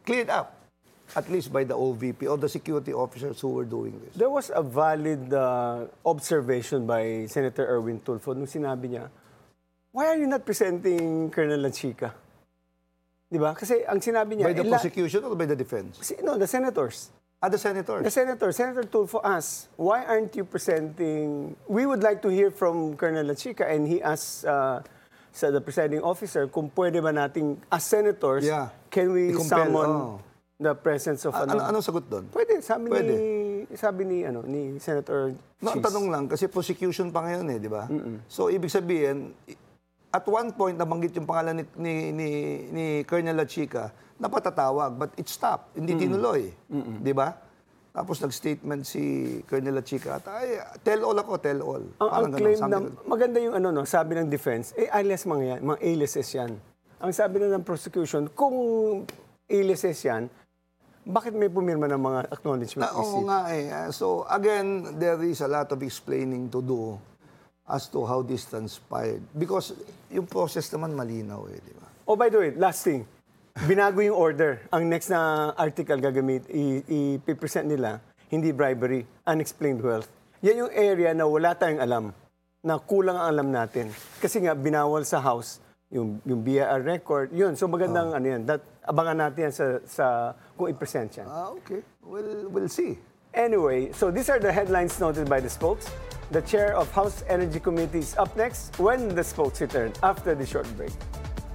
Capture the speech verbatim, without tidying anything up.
cleared up, at least by the O V P or the security officers who were doing this. There was a valid uh, observation by Senator Erwin Tulfo nung sinabi niya, why are you not presenting Colonel Lachica? Di ba? Kasi ang sinabi niya... By the ila- prosecution or by the defense? Kasi, no, the senators. Ah, the senators. The senator, Senator Tulfo asked, why aren't you presenting... We would like to hear from Colonel Lachica, and he asked uh, sa the presiding officer kung pwede ba nating, as senators, Yeah. can we I-compel, summon oh. the presence of... Ah, ano, ano, anong sagot doon? Pwede, sabi Pwede. ni... Sabi ni, ano, ni Senator No, ang Cheese. tanong lang, kasi prosecution pa ngayon eh, di ba? So, ibig sabihin, at one point, nabanggit yung pangalan ni, ni, ni, ni Colonel Lachica, napatatawag, but it stopped, hindi tinuloy. Di ba? Tapos nag-statement si Colonel Lachica, at ay, tell all ako, tell all. Ang, ang Parang ganun, claim something na, like that. maganda yung ano, no, sabi ng defense, eh, alias mga yan, mga aliases yan. Ang sabi na ng prosecution, kung aliases yan, bakit may pumirma ng mga acknowledgement Ah, oo receipt? nga eh. Ah, So, again, there is a lot of explaining to do as to how this transpired. Because yung process naman malinaw eh, di ba? Oh, by the way, last thing. Binago yung order. Ang next na article gagamit, i- i-present nila, hindi bribery, unexplained wealth. Yan yung area na wala tayong alam, na kulang ang alam natin. Kasi nga, binawal sa House, yung, yung B I R record, yun. So magandang ano yan, that, abangan natin yan sa, sa kung i-present yan. Ah, okay. We'll, we'll see. Anyway, so these are the headlines noted by the spokes. The chair of House Energy Committee is up next when the spokes return after the short break.